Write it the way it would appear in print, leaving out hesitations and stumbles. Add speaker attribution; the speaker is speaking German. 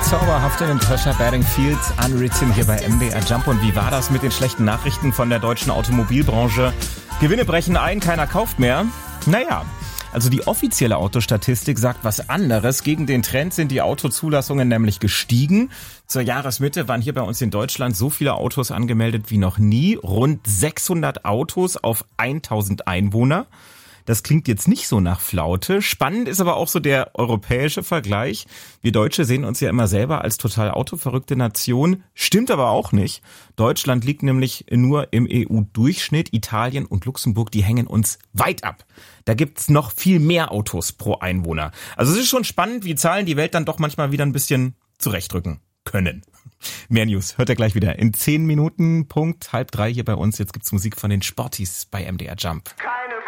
Speaker 1: Zauberhafte Natasha Bedingfield, Unwritten hier bei MDR Jump. Und wie war das mit den schlechten Nachrichten von der deutschen Automobilbranche? Gewinne brechen ein, keiner kauft mehr. Naja, also die offizielle Autostatistik sagt was anderes. Gegen den Trend sind die Autozulassungen nämlich gestiegen. Zur Jahresmitte waren hier bei uns in Deutschland so viele Autos angemeldet wie noch nie. Rund 600 Autos auf 1000 Einwohner. Das klingt jetzt nicht so nach Flaute. Spannend ist aber auch so der europäische Vergleich. Wir Deutsche sehen uns ja immer selber als total autoverrückte Nation. Stimmt aber auch nicht. Deutschland liegt nämlich nur im EU-Durchschnitt. Italien und Luxemburg, die hängen uns weit ab. Da gibt's noch viel mehr Autos pro Einwohner. Also es ist schon spannend, wie Zahlen die Welt dann doch manchmal wieder ein bisschen zurechtrücken können. Mehr News hört ihr gleich wieder in 10 Minuten, Punkt 2:30 hier bei uns. Jetzt gibt's Musik von den Sporties bei MDR Jump.